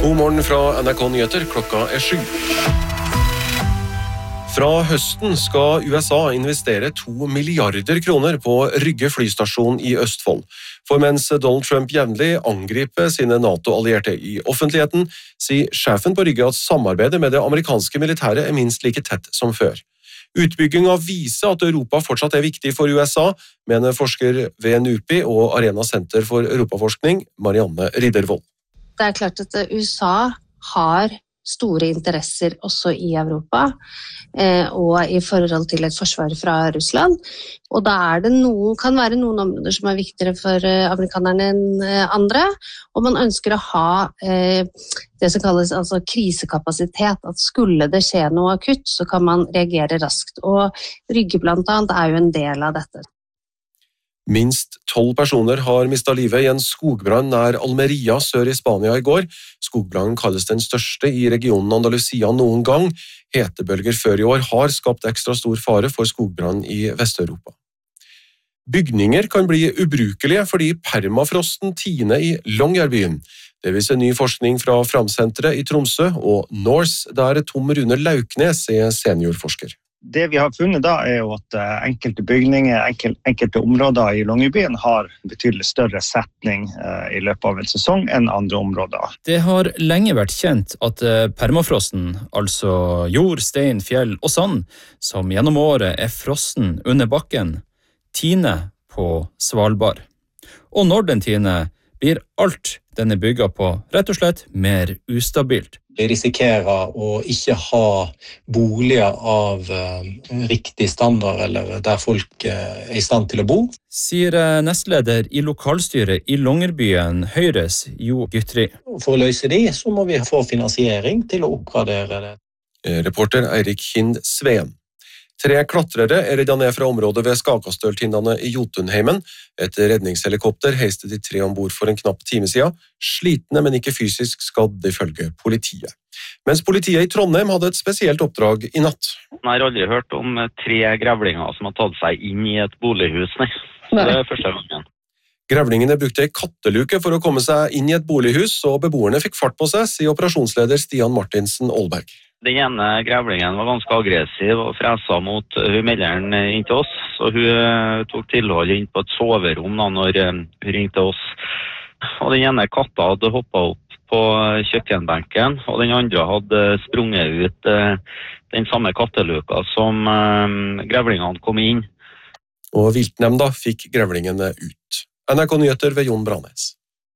God morgen fra NRK Nyheter, klokka 7. Fra høsten skal USA investere 2 milliarder kroner på Rygge flystasjon i Østfold. For mens Donald Trump jevnlig angriper sine NATO-allierte i offentligheten, sier sjefen på Rygge at samarbeidet med det amerikanske militæret minst like tett som før. Utbygginga viser at Europa fortsatt viktig for USA, mener forsker ved NUPI og Arena Senter for Europaforskning, Marianne Riddervold. Det klart at USA har store interesser også i Europa, og i forhold til et forsvar fra Russland. Og da kan være noen områder som viktigere for amerikanerne enn andre, og man ønsker å ha det som kalles krisekapasitet, at skulle det skje noe akutt, så kan man reagere raskt. Og Rygge blant annet jo en del av dette. Minst 12 personer har mistet livet i en skogbrann nær Almeria sør i Spania i går. Skogbrannen kalles den største i regionen Andalusia noen gang. Hetebølger før i år har skapt ekstra stor fare for skogbrann i Vest-Europa. Bygninger kan bli ubrukelige fordi permafrosten tiner i Longyearbyen. Det viser ny forskning fra Framsenteret i Tromsø og Norse, der Tom Rune Lauknes seniorforsker. Det vi har funnet da jo at enkelte bygninger, enkelte områder i Longyearbyen har betydelig større setning i løpet av en sesong enn andre områder. Det har lenge vært kjent at permafrosten, altså jord, stein, fjell og sand, som gjennom året frossen under bakken, tiner på Svalbard. Og når den tiner, blir alt den bygget på rett og slett mer ustabilt. Vi risikerer å ikke ha boliger av riktig standard, eller der folk i stand til å bo. Sier nestleder i lokalstyret i Longyearbyen, Høyres Jo Gytri. For å løse det, så må vi få finansiering til å oppgradere det. Reporter Eirik Hind Sveen. 3 klatrere reddet ned fra området ved Skakastøltinnene i Jotunheimen. Et redningshelikopter heiste de 3 ombord for en knapp time siden. Slitne, men ikke fysisk skadd ifølge politiet. Mens politiet i Trondheim hadde et spesielt oppdrag i natt. Jeg har aldri hørt om 3 grevlinger som har tatt seg inn i et bolighus. Nei. Det første gangen. Grevlingene brukte en katteluke for å komme seg inn i et bolighus, og beboerne fikk fart på seg, sier operasjonsleder Stian Martinsen Aalberg. Den ene grevlingen var ganske aggressiv og fresa mot melderen inn til oss, så hun tok tilhold inn på et soverom når hun ringte oss. Og den ene katta hadde hoppet opp på kjøkkenbenken, og den andre hadde sprunget ut den samme katteluka som grevlingene kom inn. Og viltnemnda fikk grevlingene ut. NRK Nyheter ved Jon Branes.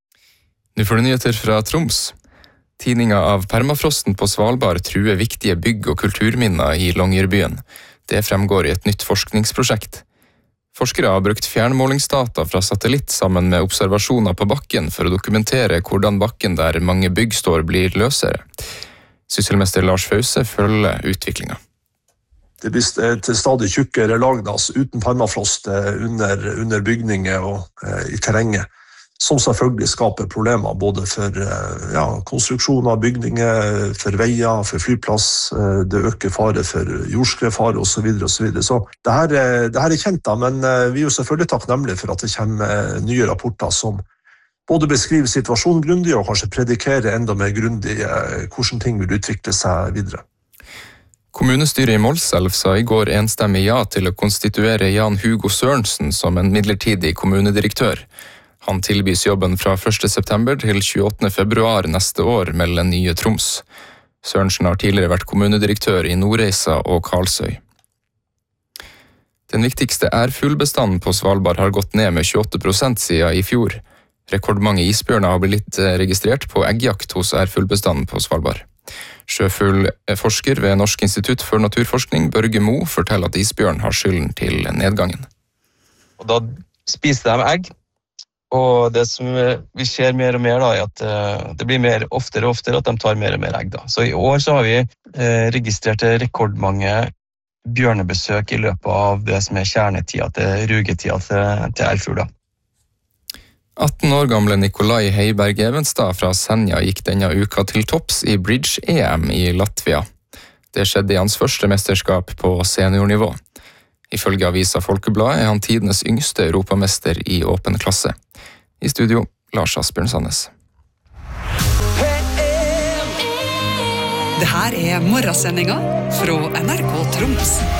Nå får du nyheter fra Troms. Tininga av permafrosten på Svalbard truer viktige bygg- og kulturminner i Longyearbyen. Det fremgår i et nytt forskningsprosjekt. Forskere har brukt fjernmålingsdata fra satellitt sammen med observasjoner på bakken for å dokumentere hvordan bakken der mange bygg står blir løsere. Sysselmester Lars Fause følger utviklinga. Det blir til stadig tjukkere lag uten permafrost under bygninger og i terrenget, som selvfølgelig skaper problemer både for konstruksjon av bygninger, for veier, for flyplass. Det øker fare for jordskredfare og så videre og så videre. Så det her kjent da, men vi jo selvfølgelig takknemlige for at det kommer nye rapporter som både beskriver situasjonen grundig og kanskje predikerer enda mer grundig hvordan ting vil utvikle seg videre. Kommunestyret i Målselv sa i går enstemmig ja til å konstituere Jan Hugo Sørensen som en midlertidig kommunedirektør. Han tilbys jobben fra 1. september til 28. februar neste år, melder Nye Troms. Sørensen har tidligere vært kommunedirektør i Nordreisa og Karlsøy. Den viktigste ærfuglbestanden på Svalbard har gått ned med 28% siden i fjor. Rekordmange isbjørner har blitt registrert på eggjakt hos ærfuglbestanden på Svalbard. Sjøfuglforsker ved Norsk institutt for naturforskning, Børge Mo, forteller at isbjørn har skylden til nedgangen. Og da spiser de egg. Og det som vi ser mer og mer da, at det blir mer oftere og oftere at de tar mer og mer egg. Da. Så i år så har vi registrert rekordmange bjørnebesøk i løpet av det som kjernetida til rugetida til ærfugler. 18 år gamle Nikolai Heiberg Evenstad fra Senja gikk denne uka til topps i Bridge-EM i Latvia. Det skjedde i hans første mesterskap på seniornivå. Ifølge avisa Folkebladet han tidenes yngste europamester i åpen klasse. I studio, Lars Asbjørn Sandnes. Det her morgensendinga fra NRK Troms.